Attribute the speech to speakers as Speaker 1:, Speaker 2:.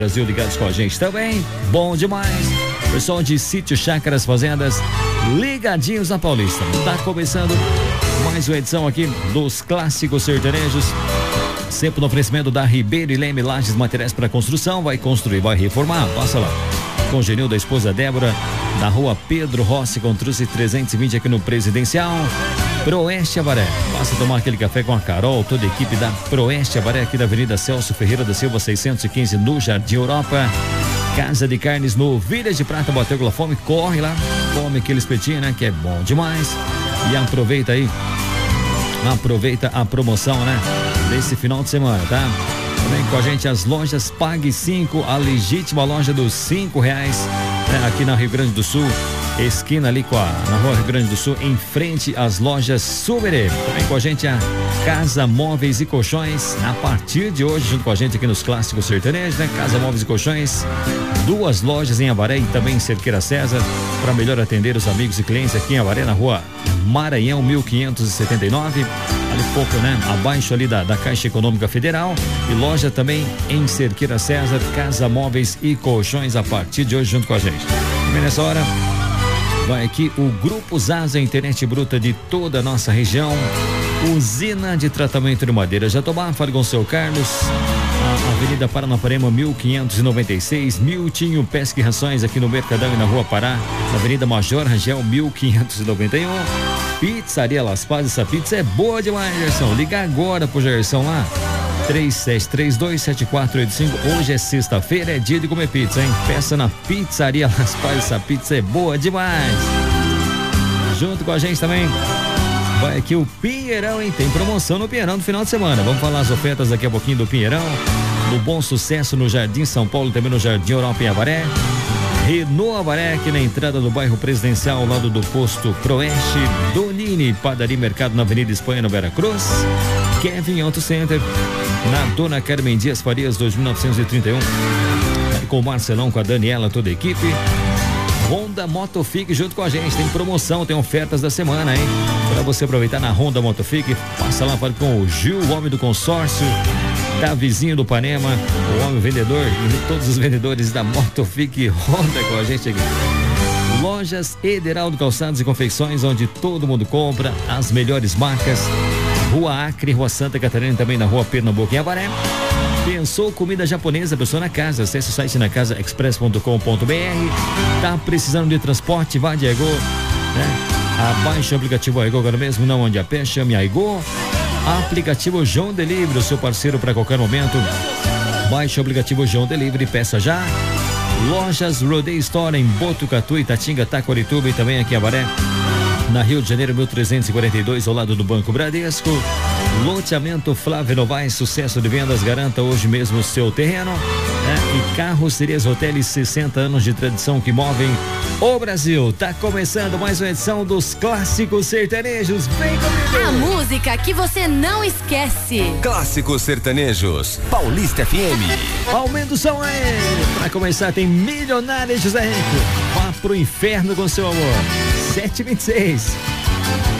Speaker 1: Brasil ligados com a gente também, bom demais. Pessoal de Sítio, Chácaras, Fazendas, ligadinhos na Paulista. Tá começando mais uma edição aqui dos Clássicos Sertanejos. Sempre no oferecimento da Ribeiro e Leme Lages Materiais para Construção. Vai construir, vai reformar, passa lá. Com Genil da esposa Débora, na rua Pedro Rossi, com Truce 320 aqui no Presidencial. Proeste Avaré, basta tomar aquele café com a Carol, toda a equipe da Proeste Avaré aqui da Avenida Celso Ferreira da Silva 615 no Jardim Europa. Casa de Carnes no Village de Prata, bateu com a fome, corre lá, come aquele espetinho, né, que é bom demais. E aproveita aí, aproveita a promoção, né, desse final de semana, tá? Também com a gente as lojas Pague 5, a legítima loja dos R$5, né, aqui na Rio Grande do Sul. Esquina ali na rua Rio Grande do Sul, em frente às lojas Sumerê. Também com a gente a Casa Móveis e Colchões, a partir de hoje, junto com a gente aqui nos Clássicos Sertanejos, né? Casa Móveis e Colchões, 2 lojas em Avaré e também em Cerqueira César, para melhor atender os amigos e clientes aqui em Avaré, na rua Maranhão 1579, ali pouco, né? Abaixo ali da Caixa Econômica Federal. E loja também em Cerqueira César, Casa Móveis e Colchões, a partir de hoje, junto com a gente. E nessa hora vai aqui o Grupo Zaza, internet bruta de toda a nossa região. Usina de tratamento de madeira Jatobá, fale com o seu Carlos. A Avenida Paranapanema 1596, Miltinho Pesca e Rações aqui no Mercadão e na Rua Pará. Na Avenida Major Rangel 1591. Pizzaria Las Pazes, essa pizza é boa demais, Gerson. Liga agora pro Gerson lá. 37327485. Hoje é sexta-feira, é dia de comer pizza, hein? Peça na Pizzaria Las Pazes, essa pizza é boa demais. Junto com a gente também vai aqui o Pinheirão, hein? Tem promoção no Pinheirão no final de semana. Vamos falar as ofertas daqui a pouquinho do Pinheirão. Do Bom Sucesso no Jardim São Paulo, também no Jardim Europa em Avaré. Renault Avaré, aqui na entrada do bairro Presidencial, ao lado do posto Proeste. Donini, Padaria Mercado na Avenida Espanha, no Veracruz. Kevin Auto Center, na Dona Carmen Dias Farias, 2931. Com o Marcelão, com a Daniela, toda a equipe. Honda Motofic junto com a gente, tem promoção, tem ofertas da semana, hein? Para você aproveitar na Honda Motofic, passa lá com o Gil, o homem do consórcio, Davizinho do Panema, o homem vendedor e todos os vendedores da Motofic Honda com a gente aqui. Lojas Ederaldo Calçados e Confecções, onde todo mundo compra as melhores marcas. Rua Acre, Rua Santa Catarina, também na Rua Pernambuco em Avaré. Pensou comida japonesa, pessoa na casa? Acesse o site nacasaexpress.com.br. Tá precisando de transporte? Vá de Aigo, né? Abaixe o aplicativo Aigo agora mesmo, não ande a pé, chame Aigo. Aplicativo João Delivery, o seu parceiro para qualquer momento. Baixe o aplicativo João Delivery, peça já. Lojas Rodeio Store em Botucatu, Itatinga, Taquarituba e também aqui em Avaré. Na Rio de Janeiro, 1342, ao lado do Banco Bradesco. Loteamento Flávio Novaes, sucesso de vendas, garanta hoje mesmo o seu terreno, né? E Carrocerias Hotéis, 60 anos de tradição que movem o Brasil. Tá começando mais uma edição dos Clássicos Sertanejos. Vem comigo!
Speaker 2: A música que você não esquece.
Speaker 3: Clássicos Sertanejos, Paulista FM.
Speaker 1: Aumenta o som aí! Pra começar tem Milionária José Rico. Vá pro inferno com seu amor. 7h26.